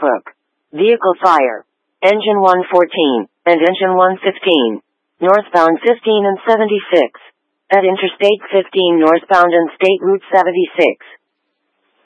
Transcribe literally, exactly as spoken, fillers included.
Willowbrook. Vehicle fire. Engine one fourteen, and engine one fifteen. Northbound fifteen and seventy-six. At Interstate fifteen northbound and State Route seventy-six.